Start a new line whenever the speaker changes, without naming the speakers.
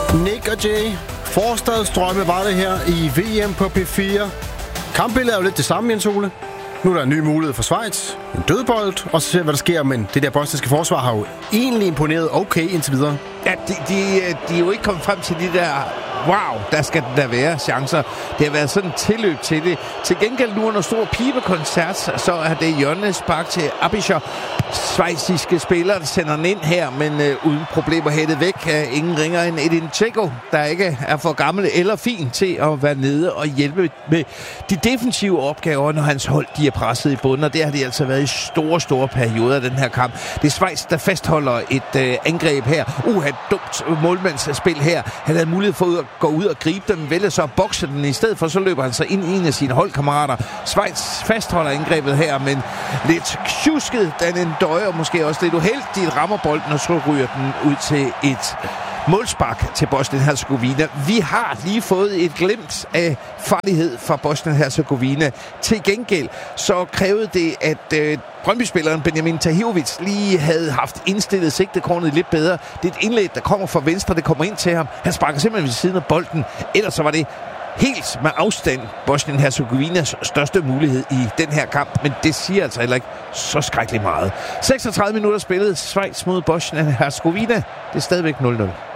Nick og Jay. Forstadsdrømme var det her i VM på P4. Kampbilledet er jo lidt det samme, Jens Ole. Nu er der en ny mulighed for Schweiz. En dødbold, og så ser hvad der sker. Men det der bosniske forsvar har jo egentlig imponeret okay indtil videre.
Ja, de er jo ikke kommet frem til de der... Wow, der skal der være chancer. Det har været sådan et tilløb til det. Til gengæld nu under stor pibekoncert, så er det hjørnespark til Abischer. Schweiziske spillere, der sender den ind her, men uden problemer hættet væk. Ingen ringer end Edin Dzeko, der ikke er for gammel eller fin til at være nede og hjælpe med de defensive opgaver, når hans hold de er presset i bunden. Og det har de altså været i store perioder af den her kamp. Det er Schweiz, der fastholder et angreb her. Et dumt målmandsspil her. Han havde mulighed for at gå ud og gribe den, vælger så at bokse den i stedet for, så løber han sig ind i en af sine holdkammerater. Schweiz fastholder angrebet her, men lidt tjusket, den en døje, og måske også lidt uheldigt rammer bolden, og så ryger den ud til et målspark til Bosnien-Herzegovina. Vi har lige fået et glimt af farlighed fra Bosnien-Herzegovina. Til gengæld så krævede det, at Brøndby-spilleren Benjamin Tahirovic lige havde haft indstillet sigtekornet lidt bedre. Det er et indlæg, der kommer fra venstre, det kommer ind til ham. Han sparker simpelthen ved siden af bolden. Ellers så var det helt med afstand Bosnien-Herzegovinas største mulighed i den her kamp, men det siger altså heller ikke så skrækkeligt meget. 36 minutter spillet, Schweiz mod Bosnien-Herzegovina. Det er stadigvæk 0-0.